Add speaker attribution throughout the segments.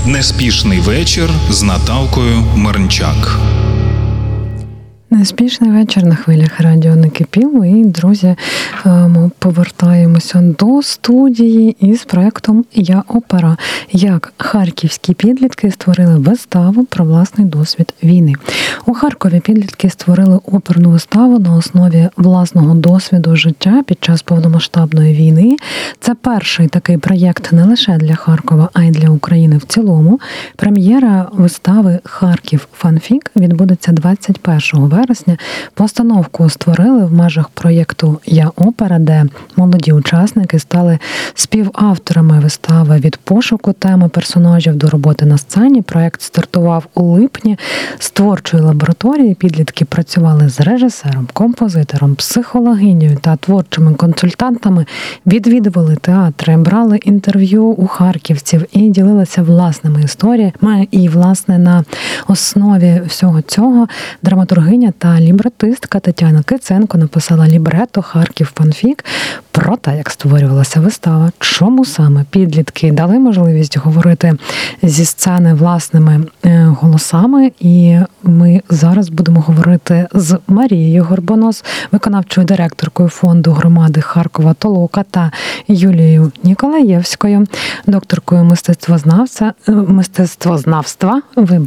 Speaker 1: Неспішний вечір з Наталкою Мирнчак.
Speaker 2: Неспішний вечір на хвилях радіо «Накипіло». І, друзі, ми повертаємося до студії із проєктом «Я опера». Як харківські підлітки створили виставу про власний досвід війни. У Харкові підлітки створили оперну виставу на основі власного досвіду життя під час повномасштабної війни. Це перший такий проєкт не лише для Харкова, а й для України в цілому. Прем'єра вистави «Харків Фанфік» відбудеться 21 вересня. Постановку створили в межах проєкту «Я опера», де молоді учасники стали співавторами вистави. Від пошуку теми персонажів до роботи на сцені. Проєкт стартував у липні. З творчої лабораторії підлітки працювали з режисером, композитором, психологинею та творчими консультантами, відвідували театри, брали інтерв'ю у харківців і ділилися власними історіями. І, власне, на основі всього цього драматургиня та лібретистка Тетяна Киценко написала лібрето «Харків Фанфік» про те, як створювалася вистава, чому саме підлітки дали можливість говорити зі сцени власними голосами. І ми зараз будемо говорити з Марією Горбонос, виконавчою директоркою фонду громади Харкова Толока, та Юлією Ніколаєвською, докторкою мистецтвознавства,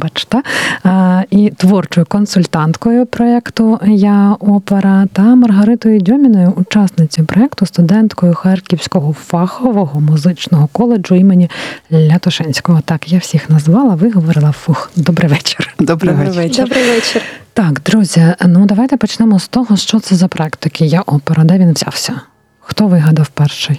Speaker 2: і творчою консультанткою проєкту «Я опера», та Маргаритою Дьоміною, учасницею проєкту, студенткою Харківського фахового музичного коледжу імені Лятошинського. Так, я всіх назвала, виговорила. Добрий вечір.
Speaker 3: Добрий вечір.
Speaker 4: Добрий вечір.
Speaker 2: Так, друзі, давайте почнемо з того, що це за проєкт такий «Я опера», де він взявся? Хто вигадав перший?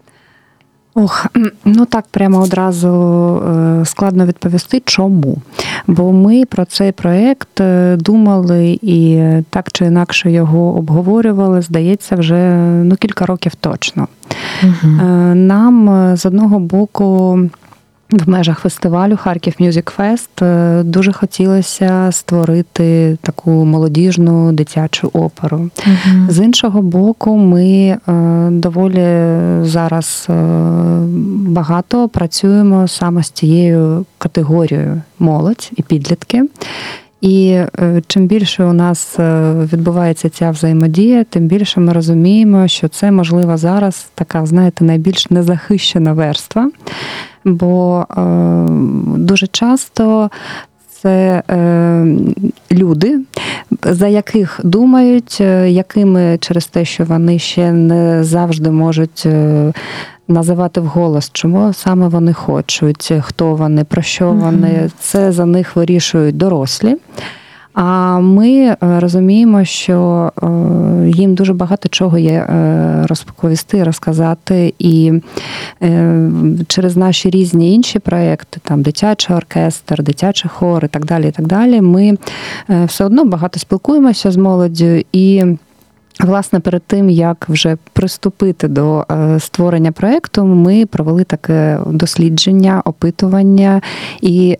Speaker 3: Так прямо одразу складно відповісти, чому. Бо ми про цей проєкт думали і так чи інакше його обговорювали, здається, вже кілька років точно. Угу. Нам, з одного боку, в межах фестивалю «Харків Мюзик Фест» дуже хотілося створити таку молодіжну дитячу оперу. Uh-huh. З іншого боку, ми доволі зараз багато працюємо саме з цією категорією молодь і підлітки. І чим більше у нас відбувається ця взаємодія, тим більше ми розуміємо, що це, можливо, зараз така, найбільш незахищена верства. Бо дуже часто це люди, за яких думають, якими через те, що вони ще не завжди можуть називати вголос, чому саме вони хочуть, хто вони, про що вони. Це за них вирішують дорослі. А ми розуміємо, що їм дуже багато чого є розповісти, розказати. І через наші різні інші проєкти, там дитячий оркестр, дитячий хор і так далі, ми все одно багато спілкуємося з молоддю. І власне, перед тим, як вже приступити до створення проєкту, ми провели таке дослідження, опитування і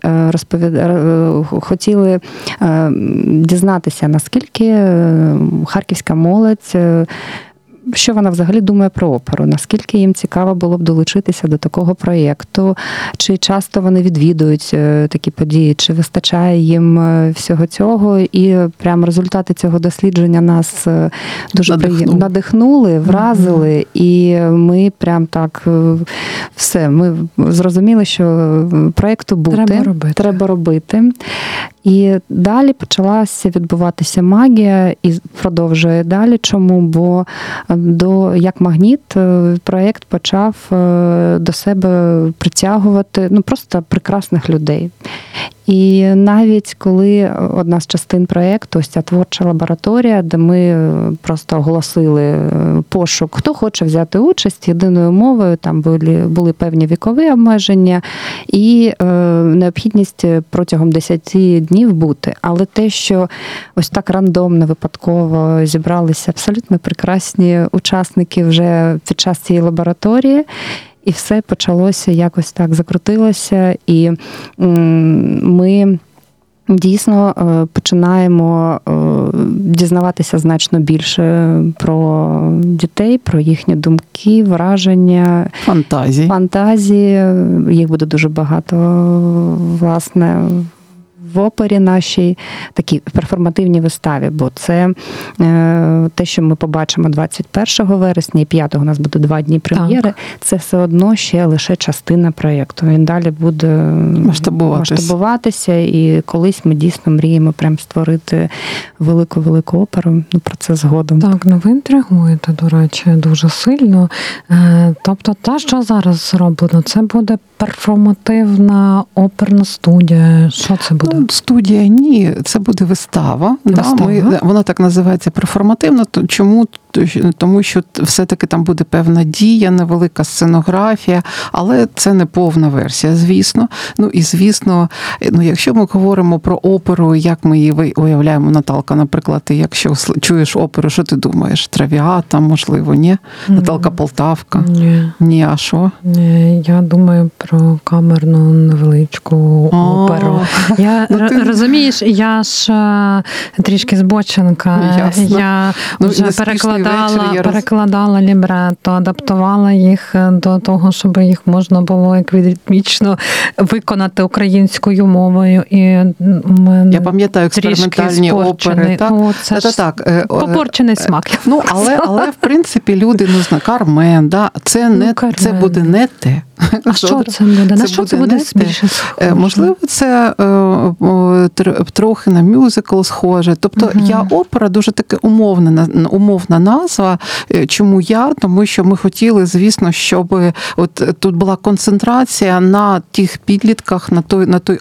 Speaker 3: хотіли дізнатися, наскільки харківська молодь, що вона взагалі думає про оперу, наскільки їм цікаво було б долучитися до такого проєкту, чи часто вони відвідують такі події, чи вистачає їм всього цього. І прямо результати цього дослідження нас дуже надихнули, вразили, і ми прям так все, ми зрозуміли, що проєкту треба робити. І далі почалася відбуватися магія, і продовжує далі. Чому? Бо як магніт проєкт почав до себе притягувати просто прекрасних людей. І навіть коли одна з частин проєкту, ось ця творча лабораторія, де ми просто оголосили пошук, хто хоче взяти участь єдиною мовою, там були певні вікові обмеження і необхідність протягом 10 днів бути. Але те, що ось так рандомно, випадково зібралися абсолютно прекрасні учасники вже під час цієї лабораторії, і все почалося якось так, закрутилося, і ми Дійсно, починаємо дізнаватися значно більше про дітей, про їхні думки, враження, фантазії. Їх буде дуже багато, власне, в опері нашій, такій перформативній виставі, бо це те, що ми побачимо 21 вересня, і 5-го у нас буде 2 дні прем'єри, так. Це все одно ще лише частина проєкту. Він далі буде масштабуватися, і колись ми дійсно мріємо прям створити велику-велику оперу. Про це згодом.
Speaker 2: Так, ви інтригуєте, до речі, дуже сильно. Тобто те, що зараз зроблено, це буде перформативна оперна студія. Що це буде?
Speaker 4: Студія ні, це буде вистава. Вона так називається перформативна. Чому? Тому що все-таки там буде певна дія, невелика сценографія, але це не повна версія, звісно. І звісно, якщо ми говоримо про оперу, як ми її уявляємо, Наталка, наприклад, ти якщо чуєш оперу, що ти думаєш? Травіата, можливо, ні? Наталка Полтавка? Ні, а що?
Speaker 2: Ні, я думаю про камерну невеличку оперу. Розумієш, я ж трішки збоченка.
Speaker 4: Ясно.
Speaker 2: Я вже перекладала лібретто, адаптувала їх до того, щоб їх можна було еквідмічно виконати українською мовою. І
Speaker 4: я пам'ятаю експериментальні опери.
Speaker 2: Так? Попорчений смак.
Speaker 4: Але в принципі люди, Кармен, це буде не те.
Speaker 2: А що це буде? На що це буде більше схоже?
Speaker 4: Можливо, це трохи на мюзикл схоже. Тобто я опера дуже таки умовна назва. Чому я? Тому що ми хотіли, звісно, щоб тут була концентрація на тих підлітках, на той